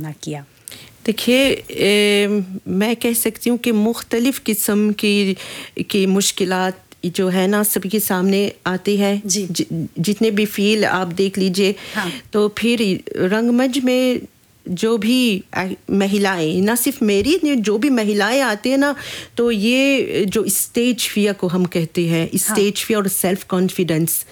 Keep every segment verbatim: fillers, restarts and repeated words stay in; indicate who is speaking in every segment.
Speaker 1: सामना किया?
Speaker 2: देखिए, मैं कह सकती हूँ कि मुख्तलिफ़ किस्म की की मुश्किलात जो है ना सबके सामने आती है।
Speaker 1: जी।
Speaker 2: ज, जितने भी फील आप देख लीजिए।
Speaker 1: हाँ।
Speaker 2: तो फिर रंगमंच में जो भी महिलाएं, ना सिर्फ मेरी, जो भी महिलाएं आती हैं ना, तो ये जो स्टेज फियर को हम कहते हैं, स्टेज फियर और सेल्फ कॉन्फिडेंस,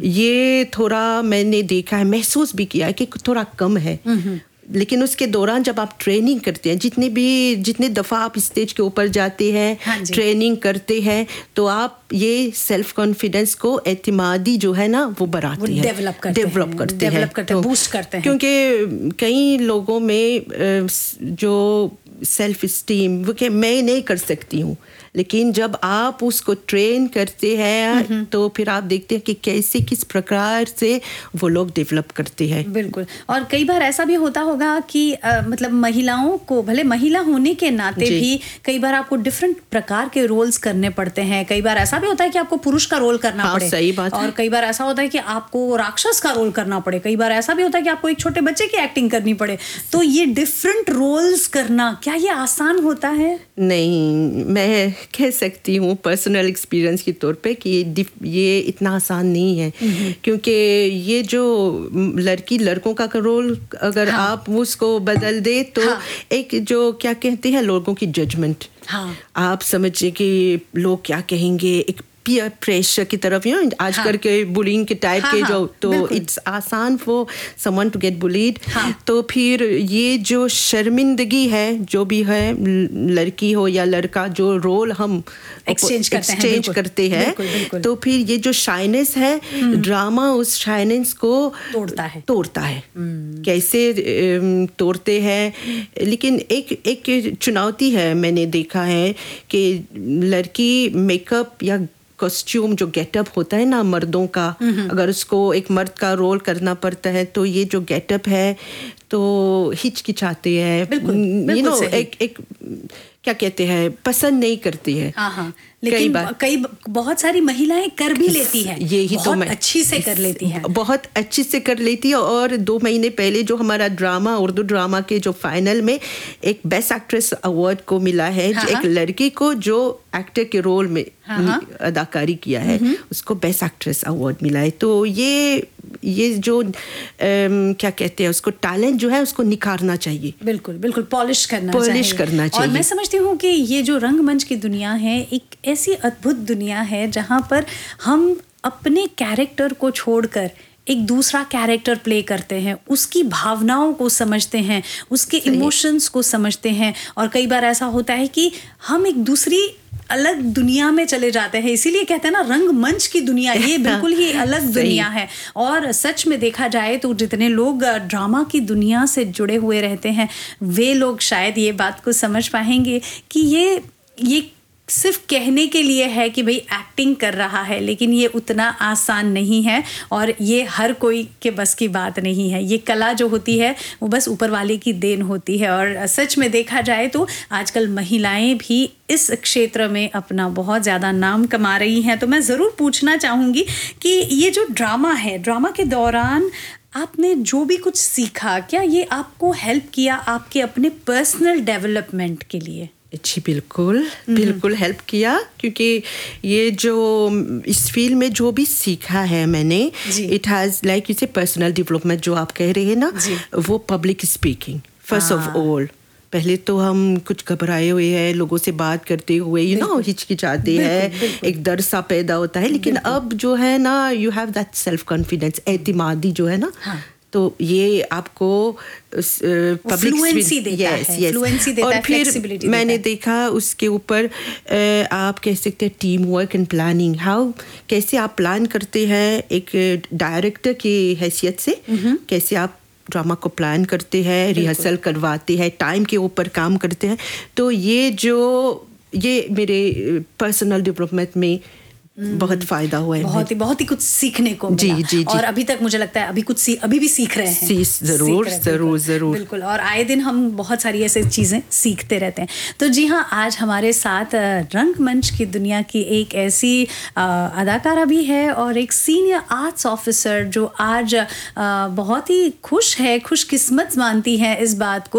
Speaker 2: ये थोड़ा मैंने देखा है, महसूस भी किया है कि थोड़ा कम है। लेकिन उसके दौरान जब आप ट्रेनिंग करते हैं, जितने भी जितने दफ़ा आप स्टेज के ऊपर जाते हैं,
Speaker 1: हाँ
Speaker 2: ट्रेनिंग करते हैं, तो आप ये सेल्फ कॉन्फिडेंस को, एतमादी जो है ना, वो बढ़ाते हैं,
Speaker 1: डेवलप करते हैं,
Speaker 2: डेवलप करते हैं,
Speaker 1: डेवलप करते हैं, बूस्ट करते हैं।
Speaker 2: क्योंकि कई लोगों में जो सेल्फ इस्टीम वो कि मैं नहीं कर सकती हूँ, लेकिन जब आप उसको ट्रेन करते हैं तो फिर आप देखते हैं कि कैसे, किस प्रकार से वो लोग डेवलप करते हैं।
Speaker 1: बिल्कुल। और कई बार ऐसा भी होता होगा कि आ, मतलब महिलाओं को, भले महिला होने के नाते भी कई बार आपको डिफरेंट प्रकार के रोल्स करने पड़ते हैं। कई बार ऐसा भी होता है कि आपको पुरुष का रोल करना
Speaker 2: हाँ,
Speaker 1: पड़े।
Speaker 2: सही बात
Speaker 1: और
Speaker 2: है।
Speaker 1: कई बार ऐसा होता है कि आपको राक्षस का रोल करना पड़े। कई बार ऐसा भी होता है कि आपको एक छोटे बच्चे की एक्टिंग करनी पड़े। तो ये डिफरेंट रोल्स करना, क्या ये आसान होता है?
Speaker 2: नहीं, मैं कह सकती हूँ पर्सनल एक्सपीरियंस के तौर पे कि ये ये इतना आसान नहीं है, क्योंकि ये जो लड़की लड़कों का रोल अगर हाँ। आप उसको बदल दे तो हाँ। एक जो क्या कहते हैं लोगों की जजमेंट, हाँ। आप समझिए कि लोग क्या कहेंगे, एक पीयर प्रेशर की तरफ, यू नो आजकल के बुलिंग के टाइप के जो, तो इट्स आसान for someone to get bullied. तो फिर ये जो शर्मिंदगी है, जो भी है, लड़की हो या लड़का, जो रोल हम
Speaker 1: एक्सचेंज करते हैं,
Speaker 2: एक्सचेंज करते हैं, बिल्कुल, बिल्कुल। तो फिर ये जो शाइनेस है, ड्रामा उस शाइनेस को
Speaker 1: तोड़ता है
Speaker 2: तोड़ता है कैसे तोड़ते हैं। लेकिन एक एक चुनौती है, मैंने देखा है कि लड़की मेकअप या कॉस्ट्यूम जो गेटअप होता है ना मर्दों का, अगर उसको एक मर्द का रोल करना पड़ता है तो ये जो गेटअप है तो हिचकिचाते हैं, यू नो एक एक क्या कहते हैं, पसंद नहीं करती है।
Speaker 1: हाँ हाँ। लेकिन कई, कई बहुत सारी महिलाएं कर भी लेती हैं,
Speaker 2: यही
Speaker 1: बहुत
Speaker 2: तो मैं
Speaker 1: अच्छी से कर लेती हैं,
Speaker 2: बहुत अच्छी से कर लेती है। और दो महीने पहले जो हमारा ड्रामा, उर्दू ड्रामा के जो फाइनल में एक बेस्ट एक्ट्रेस अवार्ड को मिला है, हाँ, एक लड़की को जो एक्टर के रोल में हाँ, अदाकारी किया है, उसको बेस्ट एक्ट्रेस अवार्ड मिला है। तो ये ये जो um, क्या कहते हैं, उसको टैलेंट जो है उसको निखारना चाहिए,
Speaker 1: बिल्कुल बिल्कुल पॉलिश करना
Speaker 2: पॉलिश करना चाहिए।
Speaker 1: और मैं समझती हूँ कि ये जो रंगमंच की दुनिया है एक ऐसी अद्भुत दुनिया है जहाँ पर हम अपने कैरेक्टर को छोड़कर एक दूसरा कैरेक्टर प्ले करते हैं, उसकी भावनाओं को समझते हैं, उसके इमोशंस को समझते हैं। और कई बार ऐसा होता है कि हम एक दूसरी अलग दुनिया में चले जाते हैं। इसीलिए कहते हैं ना रंगमंच की दुनिया, ये बिल्कुल ही अलग दुनिया है। और सच में देखा जाए तो जितने लोग ड्रामा की दुनिया से जुड़े हुए रहते हैं वे लोग शायद ये बात को समझ पाएंगे कि ये ये सिर्फ कहने के लिए है कि भाई एक्टिंग कर रहा है, लेकिन ये उतना आसान नहीं है और ये हर कोई के बस की बात नहीं है। ये कला जो होती है वो बस ऊपर वाले की देन होती है। और सच में देखा जाए तो आजकल महिलाएं भी इस क्षेत्र में अपना बहुत ज़्यादा नाम कमा रही हैं। तो मैं ज़रूर पूछना चाहूँगी कि ये जो ड्रामा है, ड्रामा के दौरान आपने जो भी कुछ सीखा, क्या ये आपको हेल्प किया आपके अपने पर्सनल डेवलपमेंट के लिए?
Speaker 2: जी बिल्कुल बिल्कुल हेल्प किया, क्योंकि ये जो इस फील्ड में जो भी सीखा है मैंने, इट हैज़ लाइक यू से पर्सनल डेवलपमेंट जो आप कह रहे हैं ना, वो public speaking first of all. पहले तो हम कुछ घबराए हुए हैं, लोगों से बात करते हुए यू नो हिचकिचाते हैं, एक डर सा पैदा होता है। लेकिन अब जो है ना, you have that self confidence, एतमादी जो है ना, तो ये आपको
Speaker 1: पब्लिक फ्लुएंसी देता है, फ्लुएंसी देता
Speaker 2: और
Speaker 1: है,
Speaker 2: फिर मैंने देखा उसके ऊपर आप कह सकते हैं team work and planning, how कैसे आप प्लान करते हैं एक डायरेक्टर की हैसियत से, कैसे आप ड्रामा को प्लान करते हैं, रिहर्सल करवाते हैं, टाइम के ऊपर काम करते हैं। तो ये जो ये मेरे पर्सनल डेवलपमेंट में बहुत फायदा हुआ है,
Speaker 1: बहुत ही बहुत ही कुछ सीखने को मिला।
Speaker 2: जी, जी, जी।
Speaker 1: और अभी तक मुझे लगता है अभी कुछ सी, अभी भी सीख रहे हैं।
Speaker 2: सी, जरूर जरूर जरूर
Speaker 1: बिल्कुल। और आए दिन हम बहुत सारी ऐसे चीज़ें सीखते रहते हैं। तो जी हाँ, आज हमारे साथ रंगमंच की दुनिया की एक ऐसी अदाकारा भी है और एक सीनियर आर्ट्स ऑफिसर जो आज बहुत ही खुश है, खुशकिस्मत मानती है इस बात को